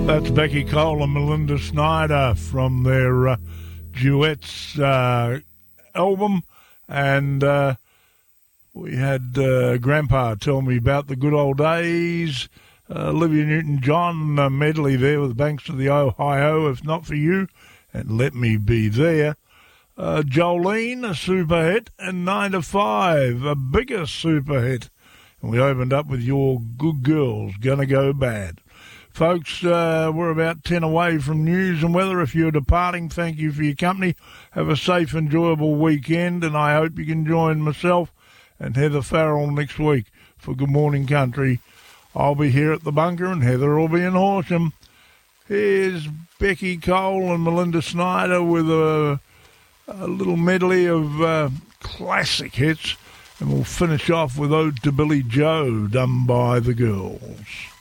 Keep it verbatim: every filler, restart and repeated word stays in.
That's Becky Cole and Melinda Snyder from their uh, Duets uh, album. And uh, we had uh, Grandpa tell me about the good old days. Uh, Olivia Newton-John uh, medley there with Banks to the Ohio, If Not For You, and Let Me Be There. Uh, Jolene, a super hit, and nine to five, a bigger super hit. And we opened up with Your Good Girls, Gonna Go Bad. Folks, uh, we're about ten away from news and weather. If you're departing, thank you for your company. Have a safe, enjoyable weekend, and I hope you can join myself and Heather Farrell next week for Good Morning Country. I'll be here at the bunker, and Heather will be in Horsham. Here's Becky Cole and Melinda Snyder with a, a little medley of uh, classic hits, and we'll finish off with Ode to Billy Joe, done by the Girls.